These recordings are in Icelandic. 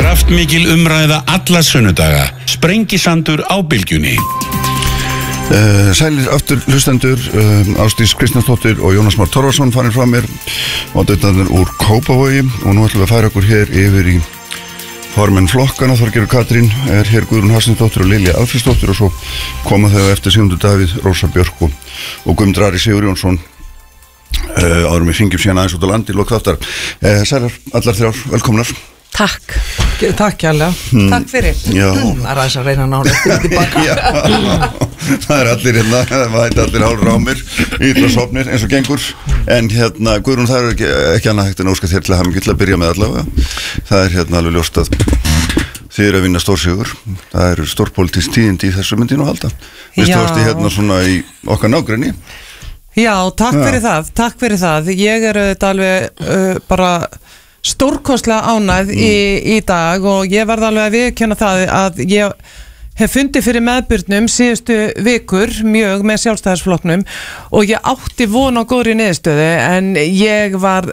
Kraftmikil umræða alla sunnudaga. Sprengisandur á bylgjunni. Sælir aftur hlustendur, Ásdís Kristjánsdóttir og Jónas Már Torfarsson farin frá mér og dötarnir úr Kópavogi og nú ætlum við að færa okkur hér yfir í formenn flokkana. Þorgerður Katrín er hér, Guðrún Hafsteinsdóttir og Lilja Alfreðsdóttir og svo koma þau eftir Sigmundur Davíð, Rósa Björk og Guðmundur Ari Sigurjónsson áður við fengjum síðan aðeins út á land í lok þáttar. Sælar allar þrjár, velkomnar. Takk kærlega, takk fyrir. Það er aðeins að reyna að ná þetta tilbaka. Það allir hérna, það hætti allir hálfur á mér illa sofnir eins og gengur. En hérna, Guðrún, það ekki annað hægt en óska þér til að hafa mikið til að byrja með allavega. Það hérna alveg ljóst að þið að vinna stórsigur. Það eru stórpólitísk tíðindi í þessu myndinu að halda. Vistu varst ég hérna svona í okkar nágrenni? Já, takk fyrir það. Ég þetta alveg bara stórkostlega ánægð í dag og ég verð alveg að viðurkenna það að ég hef fundið fyrir meðbyrnum síðustu vikur mjög með Sjálfstæðisflokknum og ég átti von á góðri niðurstöðu en ég var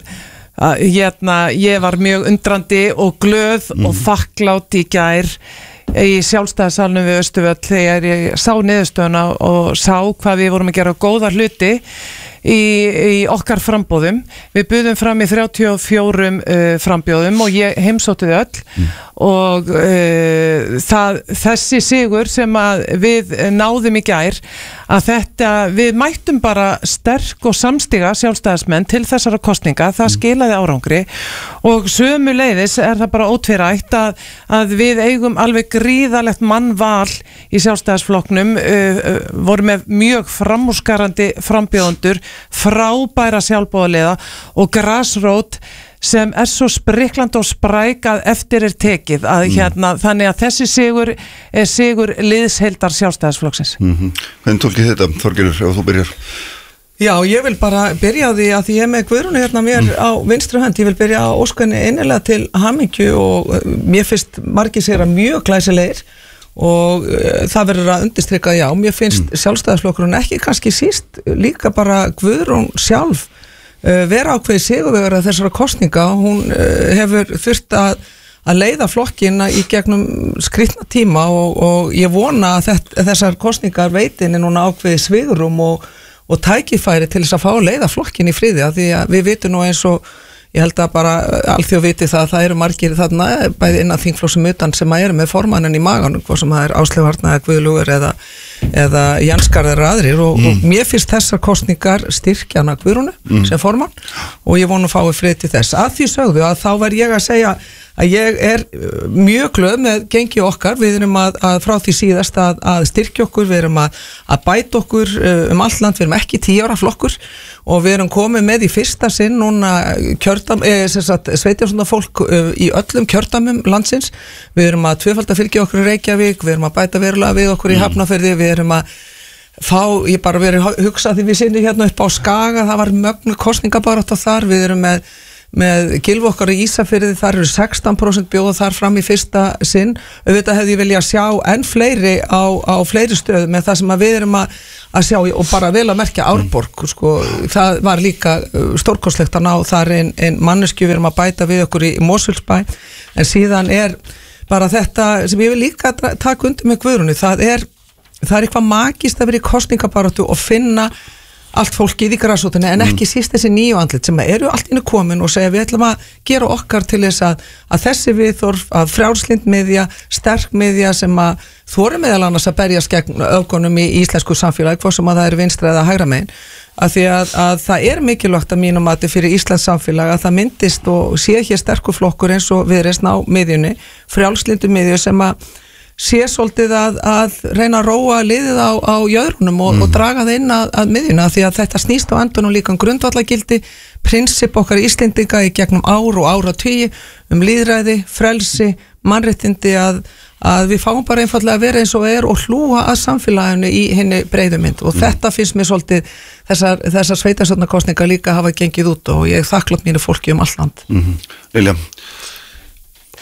mjög undrandi og glöð og þakklát í gær í Sjálfstæðissalnum við Austurvöll þegar ég sá niðurstöðuna og sá hvað við vorum að gera góða hluti í okkar frambóðum. Við buðum fram í 34 frambjóðum og ég heimsótti þau öll og þessi sigur sem að við náðum í gær að við mættum bara sterk og samstiga Sjálfstæðismenn til þessara kosninga, það skilaði árangri og sömuleiðis er það bara ótvírætt að við eigum alveg gríðalegt mannval í Sjálfstæðisflokknum, voru með mjög framúrskarandi frambjóðendur, frábæra sjálfboðaliða og grasrót sem svo spriklandi og spræk að eftir tekið að þannig að þessi sigur er sigur liðsheildar Sjálfstæðisflokksins. Hvernig tólkið þetta, Þorgerður, ef þú byrjar? Já, ég vil bara byrja á því að því ég með Guðrúnu hérna mér á vinstri hönd, ég vil byrja á óskanni innilega til hamingju og mér finnst margir sér að mjög glæsilegir og það verður að undirstrika, já, mér finnst Sjálfstæðisflokkurinn ekki kannski síst líka bara Guðrún sjálf vera ákveðið sigurvegara þessara kosninga. Hún hefur þurft að leiða flokkina í gegnum skrýtna tíma og ég vona að þessar kosningar veitinni núna ákveðið svigurum og tækifæri til þess að fá að leiða flokkin í friði að því að við vitum nú eins og ég held að bara alþjóð viti það eru margir þarna bæði innan þingflokksum utan sem að eru með formannin í maganum hvað sem það Áslaug Arna eða Guðlaugur eða Janskarð eða aðrir og mér finnst þessar kosningar styrkjana Guðrúnu sem formann og ég vona að fái frið til þess. Að því sögðu að þá var ég að segja að ég er mjög glöð með gengi okkar, við erum að frá því síðast að styrkja okkur, við erum að bæta okkur allt land, við erum ekki 10 ára flokkur og við erum komið með í fyrsta sinn núna sveitjársunda fólk í öllum kjördæmum landsins, við erum að tvöfalda fylgja okkur í Reykjavík, við erum að bæta verulega við okkur í Hafnarfirði, við erum að ég bara verið hugsað því við sinni hérna upp á Skaga, það var mögnu kosningabarátta þar, við erum með Gylfa okkar í Ísafirði, þar eru 16% bjóða þar fram í fyrsta sinn. Auðvitað hefði ég vilja sjá enn fleiri á fleiri stöðum með það sem að við erum að sjá og bara vel að merkja Árborg, sko, það var líka stórkostlegt að ná þar en manneskju, við erum að bæta við okkur í Mosfellsbæ, en síðan er bara þetta sem ég vil líka taka undir með Guðrúnu, það er eitthvað magist að vera í kosningabaráttu og finna allt fólkið í grasrótinni en ekki síst þessi nýju andlit sem eru allt innu komin og segja við ætlum að gera okkar til þess að þessi viðhorf að frjálslynd miðja, sterk miðja sem að þorir meðal annars að berjast gegn öfgunum í íslensku samfélagi hvort sem að það er vinstra eða hægra megin að því að það er mikilvægt að mínum að þetta fyrir Íslands samfélag að það myndist og sé hér sterkur flokkur eins og Viðreisn á miðjunni, frjálslyndu miðju sem að sé svolítið að reyna að róa liðið á jöðrunum og draga það inn að miðjuna því að þetta snýst á endunum líka grundvallagildi, prinsip okkar Íslendinga í gegnum ár og áratugi lýðræði, frelsi, mannréttindi að við fáum bara einfallega að vera eins og er og hlúa að samfélaginu í henni breiðumynd og þetta finnst mér svolítið þessar sveitarstjórnarkosningar líka hafa gengið út og ég þakklátt mínu fólki all land. Lilja?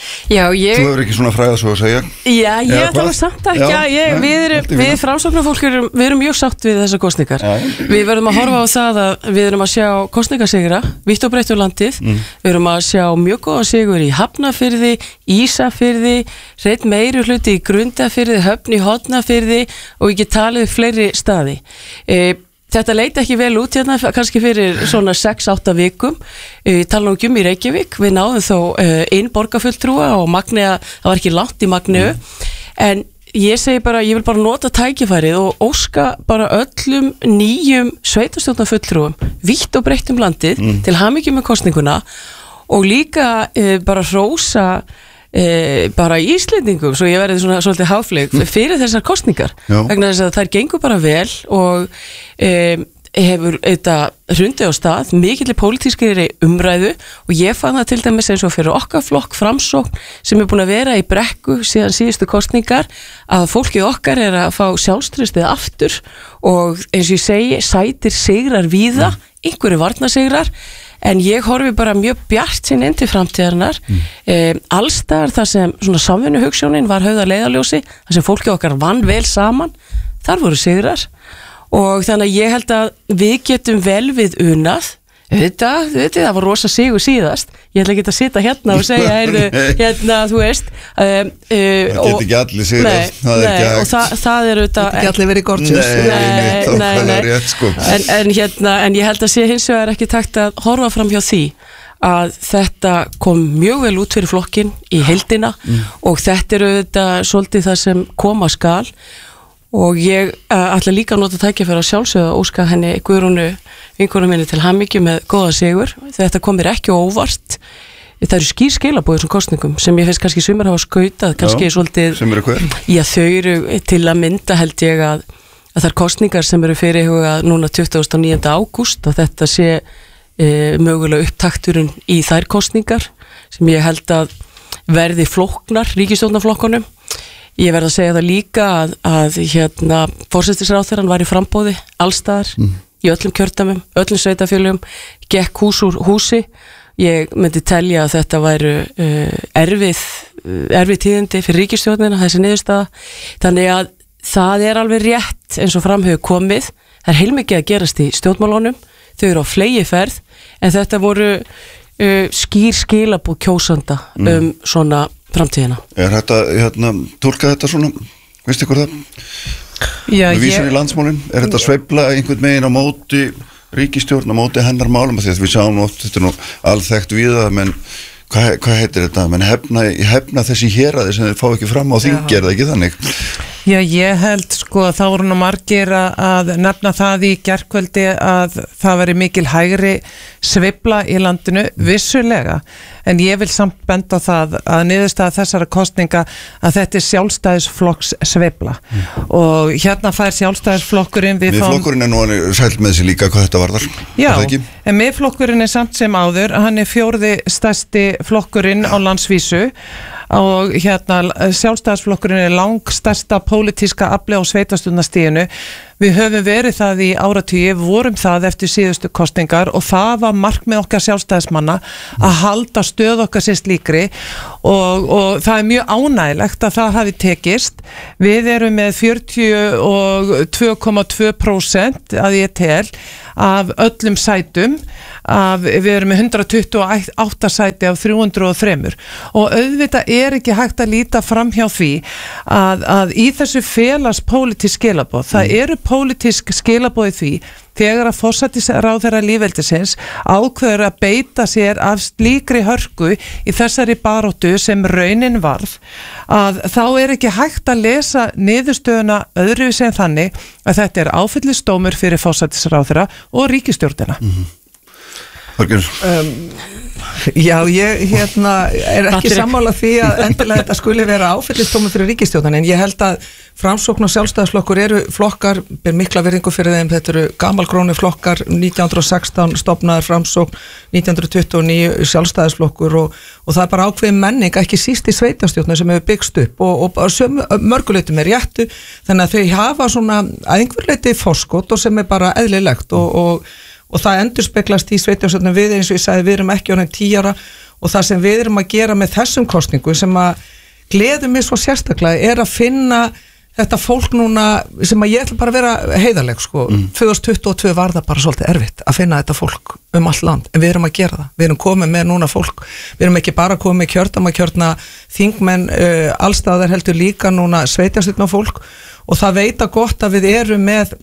Já, Þú hefur ekki svona fræða svo að segja. Já, ég Eða ætla hvað? að samt ekki Já, að við framsóknarfólk við erum mjög sátt við þessar kosningar. Við verðum að horfa á það að við erum að sjá kosningasigra, vítt og breytt um landið. Við erum að sjá mjög góðan sigur í Hafnarfirði, Ísafirði, hreinn meirihluti í Grundarfirði, Höfn í Hornafirði og ekki talið fleiri staði. Þetta leit ekki vel út hérna, kannski fyrir svona 6-8 vikum. Tala nú ekki í Reykjavík, við náðum þó inn borgarfulltrúa og Magnea, það var ekki langt í Magneu, en ég segi bara, ég vil bara nota tækifærið og óska bara öllum nýjum sveitarstjórnarfulltrúum, vítt og breytt um landið, til hamingju með kosninguna og líka bara hrósa bara Íslendingum, svo ég verði svona svolítið háfleik fyrir þessar kosningar vegna þess að þær gengur bara vel og hefur þetta hrundið á stað, mikilli pólitískri umræðu og ég fann það til dæmis eins og fyrir okkar flokk Framsókn sem búin að vera í brekku síðan síðustu kosningar að fólkið okkar að fá sjálfstraustið aftur og eins og ég segi, sætir sigrar víða, einhverju varnarsigrar. En ég horfi bara mjög bjart sín inn til framtíðarinnar. Allstaðar þar sem svona samvinnuhugsjónin var höfð að leiðarljósi, þar sem fólki okkar vann vel saman, þar voru sigrar. Og þannig að ég held að við getum vel við unað. Það var rosa sigur síðast. Ég ætla ekki að sitja hérna og segja hérna, þú veist það get ekki allir sigrast, það er ekki hægt. Og það er auðvitað ekki allir verið gorgeous. En ég held að sé hins vegar ekki takt að horfa fram hjá því að þetta kom mjög vel út fyrir flokkin í heildina og þetta er auðvitað svolítið það sem koma skal. Og ég ætla líka að nota tækifæri að sjálfsögða óska henni Guðrúnu vinkonu minni til hamingju með góða sigur. Þetta komir ekki óvart. Það eru skýr skilaboð þessum kosningum sem ég finnst kannski sumir hafa skautað, kannski svolítið. Sem eru hver? Já, þau eru til að mynda held ég að þær kosningar sem eru fyrirhugað núna 29. ágúst að þetta sé mögulega upptakturinn í þær kosningar sem ég held að verði flóknar ríkisstjórnarflokkunum. Ég verð að segja það líka að forsætisráðherrann var í framboði allstaðar, í öllum kjördæmum, öllum sveitarfélögum, gekk hús úr húsi. Ég myndi telja að þetta væru erfið tíðindi fyrir ríkisstjórnina, þessi niðurstaða. Þannig að það er alveg rétt eins og fram hefur komið. Það er heilmikið að gerast í stjórnmálunum, þau eru á fleygiferð, en þetta voru skýr skilaboð kjósanda svona framtíðina. Er þetta, tólka þetta svona, veist ykkur það? Já, vísun í landsmálin, er þetta sveifla einhvern megin á móti ríkisstjórn, á móti hennar málum, því að við sáum oft, þetta er nú alþekkt við það, menn hvað heitir þetta, menn hefna þessi héraði sem þeir fá ekki fram á þingi, er það ekki þannig? Já, ég held sko að þá voru nú margir að nefna það í gærkvöldi að það veri mikil hægri sveifla í landinu, vissulega, en ég vil samt benda á það að niðurstaða þessara kosninga að þetta er sjálfstæðisflokks sveifla og hérna fær sjálfstæðisflokkurinn Miðflokkurinn er nú sæll með sig líka hvað þetta varðar. Já, en miðflokkurinn er samt sem áður, hann er 4. stærsti flokkurinn á landsvísu og sjálfstæðisflokkurinn er langstærsta pólitíska afli á sveitarstjórnarstiginu. Við höfum verið það í áratugi, vorum það eftir síðustu kosningar og það var markmið okkar sjálfstæðismanna að halda stöð okkar sér slíkri og það er mjög ánægilegt að það hafi tekist. Við erum með 42,2% að ég tel af öllum sætum, við erum með 128 sæti af 303 og auðvitað er ekki hægt að líta fram hjá því að í þessu felast pólitísk skilaboð, það eru pólitísk skilaboð í því þegar að forsætisráðherra lýðveldisins ákveður að beita sér af slíkri hörku í þessari baráttu sem raunin varð, að þá er ekki hægt að lesa niðurstöðuna öðruvísi en þannig að þetta er áfellisdómur fyrir forsætisráðherra og ríkisstjórnina. Já, ég er ekki sammála því að endilega þetta skuli vera áfellisdómur fyrir ríkisstjórnan, en ég held að Framsókn og sjálfstæðisflokkur eru flokkar, ber mikla virðingu fyrir þeim, þetta eru gamalgrónu flokkar, 1916 stofnaður Framsókn, 1929 sjálfstæðisflokkur og það er bara ákveðin menning, ekki síst í sveitarstjórnum sem hefur byggst upp og mörguleitum er réttu, þannig að þau hafa svona að einhver leiti forskot og sem er bara eðlilegt og það endurspeglast í sveitarstjórnum við, eins og ég sagði, við erum ekki orðin 10 ára og það sem við erum að gera með þessum kosningu sem að gleður mig svo sérstaklega að finna þetta fólk núna sem að ég ætla bara að vera heiðarleg 2022 var það bara svolítið erfitt að finna þetta fólk allt land, en við erum að gera það, við erum komið með núna fólk, við erum ekki bara komið með kjördæmakjörna þingmenn allstaðar heldur líka núna sveitarstjórna fólk og það veita gott að við erum með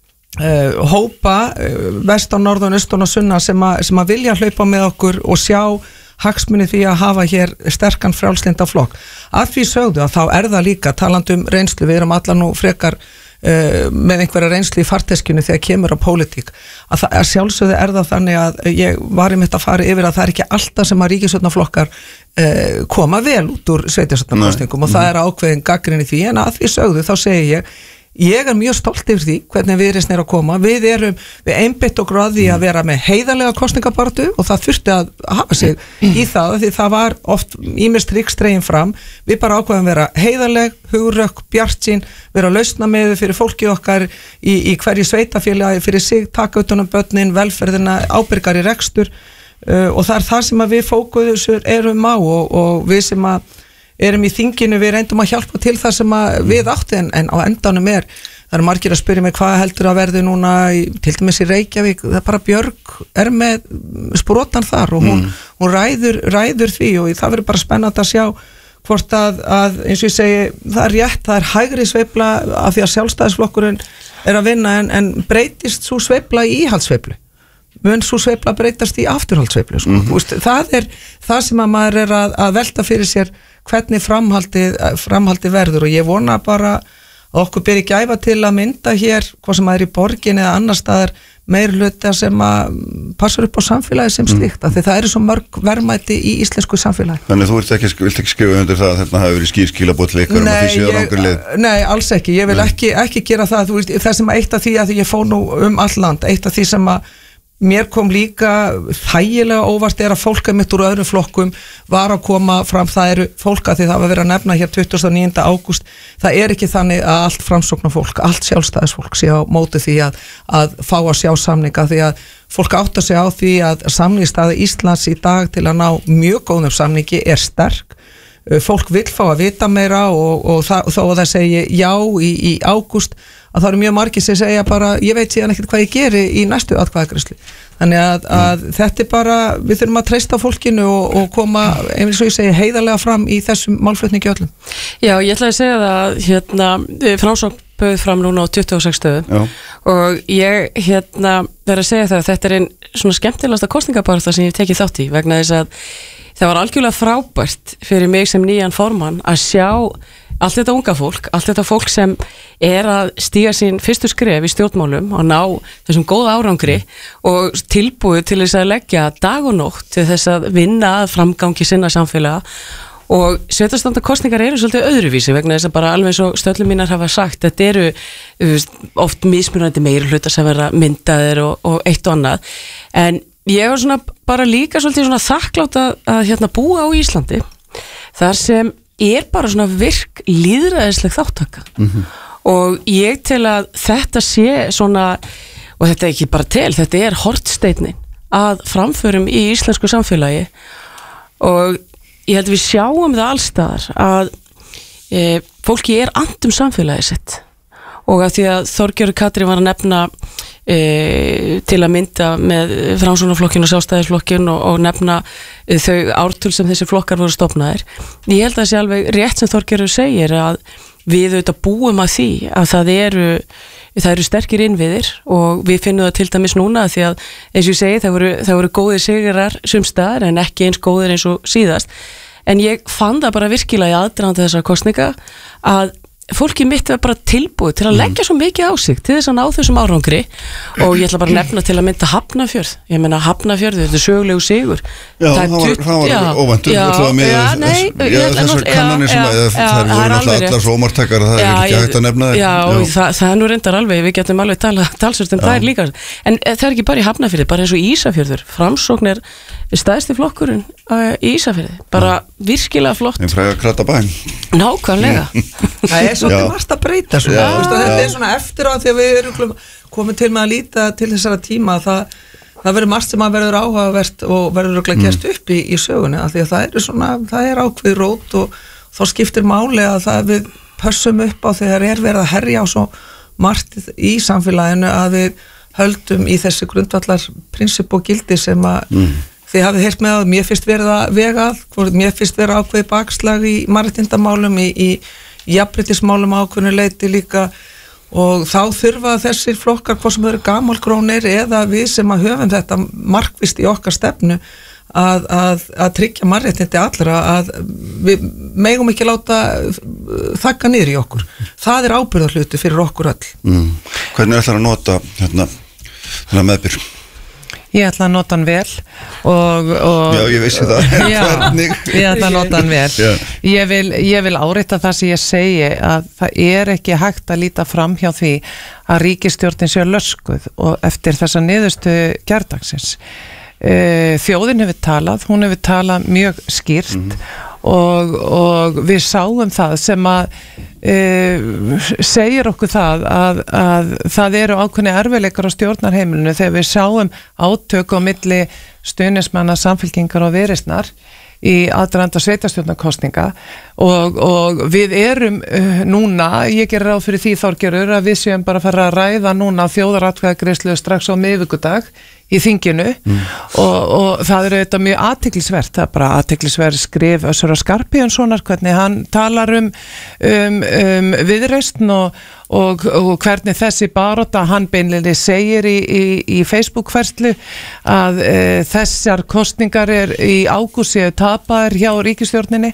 hópa vestan, norðan, austan og sunna sem að vilja hlaupa með okkur og sjá hagsmunni því að hafa hér sterkan frjálslynda flokk. Að því sögðu að þá það líka talandi reynslu, við erum allar nú frekar með einhverja reynslu í farteskinu þegar kemur á pólitík, að sjálfsögðu það þannig að ég var einmitt að fara yfir að það ekki alltaf sem að ríkisstjórnarflokkar koma vel út úr sveitarstjórnarkosningum og það ákveðin gagnrýni því, en að því sögðu þá segi ég mjög stolt yfir því hvernig Viðreisn að koma, við einbeitt okkur að því að vera með heiðarlega kosningabartu og það þurfti að hafa sig í það því það var oft ýmist ríkstregin fram, við bara ákveðum að vera heiðarleg, hugrökk, bjartsýn, vera lausna með fyrir fólkið okkar í hverju sveitafélagi fyrir sig, taka utan börnin, velferðina, ábyrgar í rekstur og það það sem að við fókusur erum á og við sem að erum í þinginu, við reyndum að hjálpa til það sem að við átti en á endanum það eru margir að spyrja mig hvað heldur að verði núna til dæmis í Reykjavík, það er bara Björg með sprotan þar og hún ræður því og það verður bara spennandi að sjá hvort að eins og ég segi, það rétt, það hægri sveifla af því að Sjálfstæðisflokkurinn að vinna en breytist svo sveifla í íhaldssveiflu mun svo sveifla breytast í afturhaldssveiflu það það sem að maður að velta fyrir sér hvernig framhaldi verður og ég vona bara að okkur beri gæfa til að mynda hér hvað sem í borgin eða annar staðar meirhluta sem að passar upp á samfélagi sem slíkt því það eru svo mörg verðmæti í íslensku samfélagi. Þannig þú vilt ekki skrifa undir það að þetta hafi verið skýrskilabót leikar að því séu rangarlið? Nei, alls ekki, ég vil ekki gera það það sem eitt af því að ég fór nú all land, eitt af því sem að mér kom líka þægilega óvart að fólk mitt úr öðrum flokkum var að koma fram, það eru fólk að því það var verið að nefna hér 29. ágúst, það ekki þannig að allt framsóknarfólk, allt sjálfstæðisfólk sé á móti því að fá að sjá samninga því að fólk átta sig á því að samningsstaða Íslands í dag til að ná mjög góðum samningi sterk, fólk vill fá að vita meira og þó að það segi já í ágúst að það eru mjög margir sem segja bara ég veit síðan ekkert hvað ég geri í næstu atkvæðagreiðslu þannig að þetta bara við þurfum að treysta fólkinu og koma eins og ég segi heiðarlega fram í þessum málflutningi öllum. Já, ég ætlaði að segja það Framsókn bauð fram núna á 26 stöðum og ég verð að segja það að þetta einn svona skemmtilegasta kosningabaráttu sem ég hef tekið þátt í vegna þess að það var algjörlega frábært fyrir mig sem nýjan formann að sjá allt þetta unga fólk, allt þetta fólk sem að stíga sín fyrstu skref í stjórnmálum og ná þessum góða árangri og tilbúið til þess að leggja dag og nótt til þess að vinna að framgangi sinna samfélaga og sveitarstjórnarkosningar eru svolítið öðruvísi vegna þess að bara alveg eins og stöllum mínar hafa sagt þetta eru oft mismunandi meirihlutar sem verða myndaðir og eitt og annað en ég var svona bara líka svolítið svona þakklátt að búa á Íslandi þar sem bara svona virk lýðræðisleg þáttaka og ég tel að þetta sé svona og þetta ekki bara þetta hornsteinninn að framförum í íslensku samfélagi og ég held við sjáum það allstaðar að fólki andum samfélagi sitt og að því að Þorgerður Katrín var að nefna til að mynda með Framsóknarflokkinn og Sjálfstæðisflokkinn og nefna þau ártöl sem þessi flokkar voru stofnaðir. Ég held að það sé alveg rétt sem Þorgerður segir að við auðvitað búum að því að það eru sterkir innviðir og við finnum það til dæmis núna því að eins og ég segi það voru góðir sigrar sums staðar en ekki eins góðir eins og síðast en ég fann það bara virkilega í aðdragandi þessara kosninga að fólki mitt var bara tilbúið til að leggja svo mikið á sig til þess að ná þessum árangri og ég ætla bara að nefna til að mynda Hafnarfjörð ég meina Hafnarfjörð, þetta sögulegu sigur það var óvæntur þessar kannanir sem það voru náttúrulega allar svo ómartakar það ekki hægt að nefna það nú reyndar alveg, við getum alveg talsvört það líka, en það ekki bara í Hafnarfjörði bara eins og Ísafjörður, Framsókn stærsti flokkurinn í Ísafjörði bara virkilega flott en fræga Kratabæn nákvæmlega það svolítið margt að breyta þetta svona eftir á því að við erum komið til með að líta til þessara tíma það það verður margt sem að verður áhugavert og verður örugglega gerst upp í sögunni af því að það er ákveð rót og þá skiptir máli að það við pössum upp á þegar verið að herja á svo margt í samfélaginu að við höldum í þessi grundvallar prinsip og gildi sem að þið hafið heyrt með að mér finnst verið að vega mér finnst verið ákveði bakslag í mannréttindamálum í jafnréttismálum ákveðnu leiti líka og þá þurfa þessir flokkar hvort sem eru gamalgrónir eða við sem að höfum þetta markvisst í okkar stefnu að tryggja mannréttindi allra að við megum ekki láta þagga niður í okkur það er ábyrgðarhluti fyrir okkur öll Hvernig ætlar að nota þennan meðbyr? Ég ætla að nota hann vel og Já, ég vissi það Hvernig? Ég ætla að nota hann vel Ég vil árétta það sem ég segi að það er ekki hægt að líta fram hjá því að ríkisstjórnin sé löskuð og eftir þessa niðurstöðu gærdagsins þjóðin hún hefur talað mjög skýrt og við sáum það sem að segir okkur það að það eru ákveðni erfiðleikar á stjórnarheimilinu þegar við sáum átök á milli stuðningsmanna Samfylkingar og Viðreisnar í aðdraganda sveitarstjórnarkosninga og við erum núna, ég gerir ráð fyrir því Þorgerður að við séum bara að fara að ræða núna þjóðaratkvæðagreiðslu strax á miðvikudag í þinginu og það er auðvitað mjög athyglisvert, það er bara athyglisvert skrif Össurar Skarphéðinssonar hvernig hann talar Viðreisn og hvernig þessi barátta hann beinlega segir í Facebook-færslu að þessar kosningar í ágúst séu tapaðar hjá ríkisstjórninni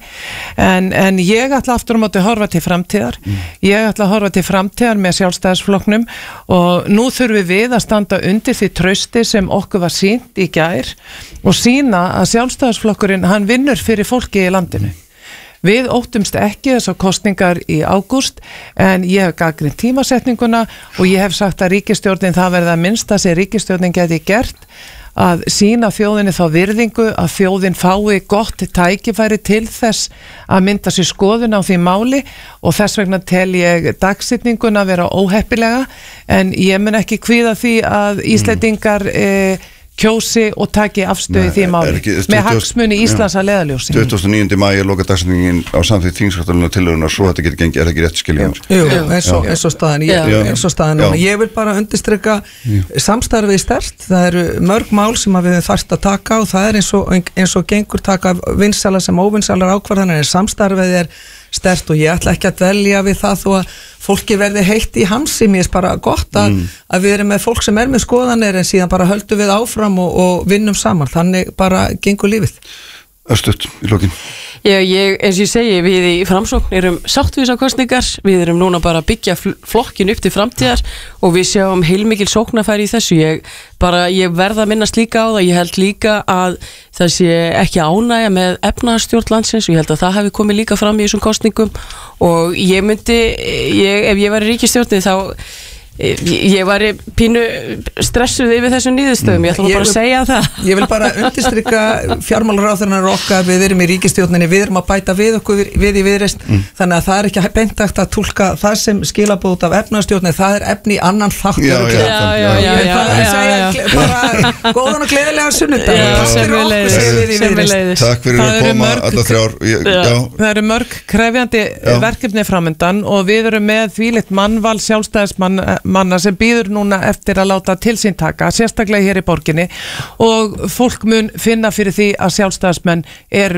en ég ætla aftur á móti að horfa til framtíðar ég ætla að horfa til framtíðar með Sjálfstæðisflokknum og nú þurfum við að standa undir því trausti sem okkur var sýnt í gær og sýna að Sjálfstæðisflokkurinn hann vinnur fyrir fólki í landinu Við óttumst ekki þessar kosningar í ágúst en ég hef gagnrýnt tímasetninguna og ég hef sagt að ríkisstjórnin það verða minnsta sem ríkisstjórnin geti gert að sýna þjóðinni þá virðingu að þjóðin fái gott tækifæri til þess að mynda sér skoðun á því máli og þess vegna tel ég dagsetninguna vera óheppilega en ég mun ekki kvíða því að Íslendingar kjósi og taki afstöðu því máli með hagsmuni Íslands að leiðarljósi 29. maí er loka dagsetningin á samþykkt þingskaptarinnar tillögunar svo þetta getur gengið, er það ekki rétt skiljum? Jú, eins og staðan núna ég vil bara undirstrika samstarfið sterkt, það eru mörg mál sem við höfum þarft að taka og það er eins og gengur taka vinsælar sem óvinsælar ákvarðanir en samstarfið er sterkt og ég ætla ekki að dvelja við það þó að fólki verði heitt í hamsi mér er bara gott að við erum með fólk sem er með skoðanir en síðan bara höldum við áfram og vinnum saman þannig bara gengur lífið Örstutt í lokin Ég, eins og ég segi, við í Framsókn erum sátt við þessar kosningar, við erum núna bara að byggja flokkin upp til framtíðar og við sjáum heilmikil sóknarfæri í þessu ég verð að minnast líka á það ég held líka að það sé ekki ánægja með efnahagsstjórn landsins og ég held að það hafi komið líka fram í þessum kosningum og ég myndi ef ég væri ríkisstjórni þá ég var pínu stressuð yfir þessum niðurstöðum, ég ætla bara að segja það Ég vil bara undirstrika fjármálaráðherrar okkar, við erum í ríkisstjórninni við erum að bæta við okkur við í Viðreisn þannig að það er ekki beintakt að túlka það sem skilabóð út af efnahagsstjórninni það er efni í annan þátt bara góðan og gleðilega sunnudag Takk fyrir að koma alla þrjár Það eru mörg krefjandi verkefni framundan og við erum með þvílíkt mannval sjálfstæðismanna sem býður núna eftir að láta til sín taka, sérstaklega hér í borginni og fólk mun finna fyrir því að sjálfstæðismenn eru